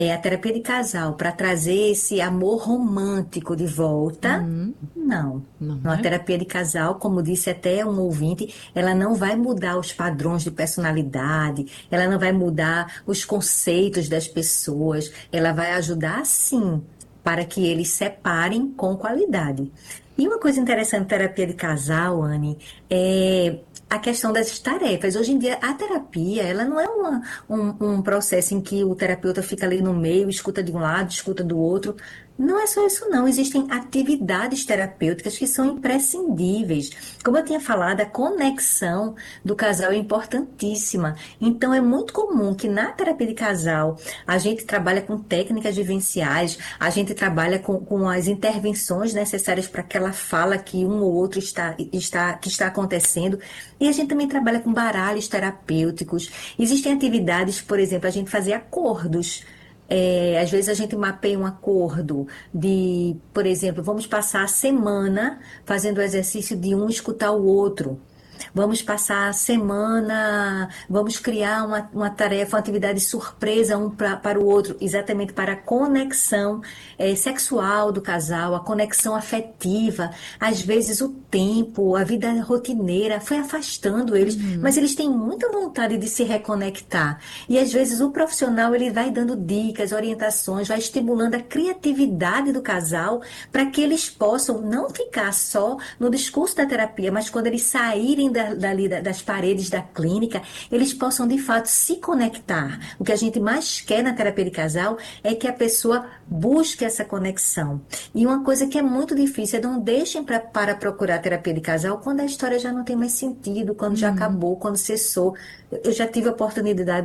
A terapia de casal para trazer esse amor romântico de volta, não. Não, Uma né? terapia de casal, como disse até um ouvinte, ela não vai mudar os padrões de personalidade, ela não vai mudar os conceitos das pessoas, ela vai ajudar sim para que eles separem com qualidade. E uma coisa interessante da terapia de casal, Anne, é a questão das tarefas. Hoje em dia, a terapia, ela não é um processo em que o terapeuta fica ali no meio, escuta de um lado, escuta do outro. Não é só isso, não. Existem atividades terapêuticas que são imprescindíveis. Como eu tinha falado, a conexão do casal é importantíssima. Então, é muito comum que na terapia de casal a gente trabalha com técnicas vivenciais, a gente trabalha com as intervenções necessárias para aquela fala que um ou outro que está acontecendo. E a gente também trabalha com baralhos terapêuticos. Existem atividades, por exemplo, a gente fazer acordos. Às vezes a gente mapeia um acordo de, por exemplo, vamos passar a semana fazendo o exercício de um escutar o outro. Vamos passar a semana, vamos criar uma tarefa, uma atividade surpresa para o outro, exatamente para a conexão sexual do casal, a conexão afetiva. Às vezes o tempo, a vida rotineira foi afastando eles, mas eles têm muita vontade de se reconectar. E às vezes o profissional ele vai dando dicas, orientações, vai estimulando a criatividade do casal para que eles possam não ficar só no discurso da terapia, mas quando eles saírem das paredes da clínica, eles possam de fato se conectar. O que a gente mais quer na terapia de casal é que a pessoa busque essa conexão. E uma coisa que é muito difícil é não deixem para procurar terapia de casal quando a história já não tem mais sentido, quando já acabou, quando cessou. Eu já tive a oportunidade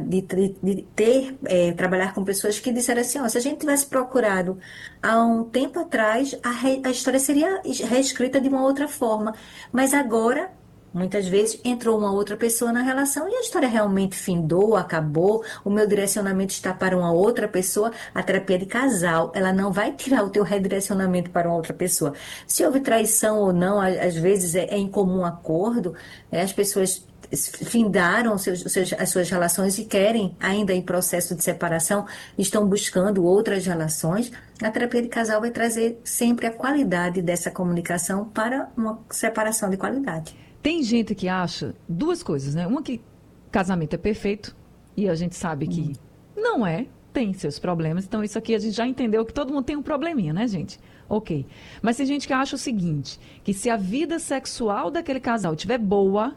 de trabalhar com pessoas que disseram assim, ó, se a gente tivesse procurado há um tempo atrás, a história seria reescrita de uma outra forma. Mas agora, muitas vezes, entrou uma outra pessoa na relação e a história realmente findou, acabou, o meu direcionamento está para uma outra pessoa. A terapia de casal, ela não vai tirar o teu redirecionamento para uma outra pessoa. Se houve traição ou não, às vezes é em comum acordo, as pessoas findaram as suas relações e querem, ainda em processo de separação, estão buscando outras relações. A terapia de casal vai trazer sempre a qualidade dessa comunicação para uma separação de qualidade. Tem gente que acha duas coisas, né? Uma que casamento é perfeito e a gente sabe que não é, tem seus problemas. Então isso aqui a gente já entendeu que todo mundo tem um probleminha, né, gente? Ok. Mas tem gente que acha o seguinte, que se a vida sexual daquele casal estiver boa,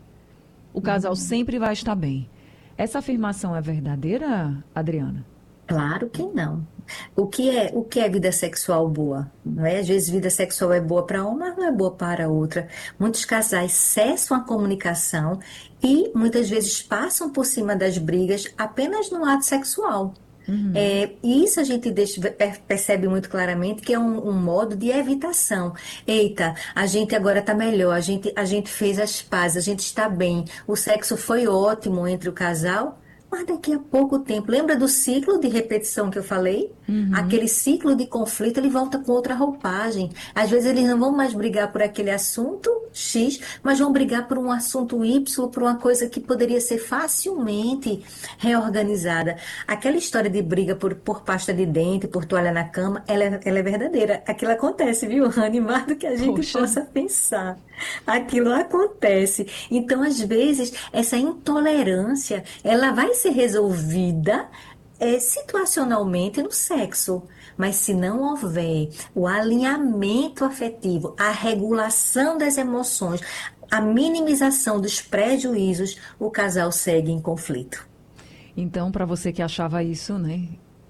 o casal sempre vai estar bem. Essa afirmação é verdadeira, Adriana? Claro que não. O que é vida sexual boa? Não é? Às vezes vida sexual é boa para uma, mas não é boa para outra. Muitos casais cessam a comunicação e muitas vezes passam por cima das brigas apenas no ato sexual. E isso a gente percebe muito claramente que é um modo de evitação. Eita, a gente agora está melhor, a gente fez as pazes, a gente está bem, o sexo foi ótimo entre o casal, mas daqui a pouco tempo, lembra do ciclo de repetição que eu falei? Aquele ciclo de conflito, ele volta com outra roupagem. Às vezes eles não vão mais brigar por aquele assunto X, mas vão brigar por um assunto Y, por uma coisa que poderia ser facilmente reorganizada. Aquela história de briga por pasta de dente, por toalha na cama, ela é verdadeira. Aquilo acontece, viu, Rani? Mais do que a gente Poxa. possa pensar. Aquilo acontece. Então, às vezes, essa intolerância, ela vai ser resolvida situacionalmente no sexo. Mas se não houver o alinhamento afetivo, a regulação das emoções, a minimização dos prejuízos, o casal segue em conflito. Então, para você que achava isso, né?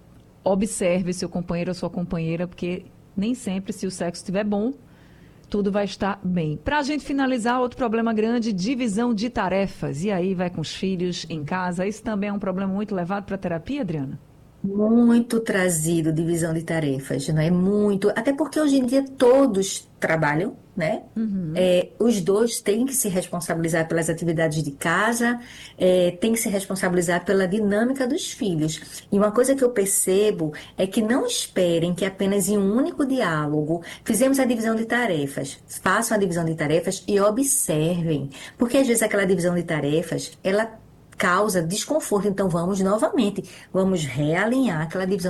Observe seu companheiro ou sua companheira, porque nem sempre, se o sexo estiver bom, tudo vai estar bem. Para a gente finalizar, outro problema grande, divisão de tarefas. E aí vai com os filhos em casa. Isso também é um problema muito levado para a terapia, Adriana? Muito trazido divisão de tarefas, não é? Muito. Até porque hoje em dia todos trabalham, né? Os dois têm que se responsabilizar pelas atividades de casa, têm que se responsabilizar pela dinâmica dos filhos. E uma coisa que eu percebo é que não esperem que apenas em um único diálogo fizemos a divisão de tarefas. Façam a divisão de tarefas e observem. Porque às vezes aquela divisão de tarefas, ela causa desconforto. Então, vamos novamente, vamos realinhar aquela divisão